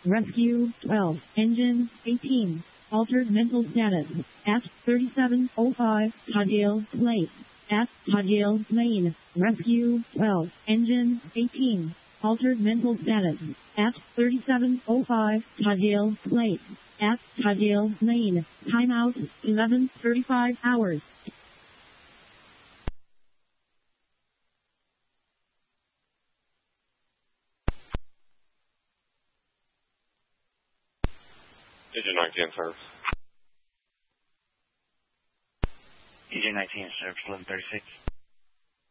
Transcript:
Rescue 12. Engine 18. Altered mental status. At 3705 Todale Place. At Todale Lane. Rescue 12. Engine 18. Altered mental status. At 3705 Todale Place. At Todale Lane. Timeout 11:35 hours. Agent 19 service. Agent 19 service 1136.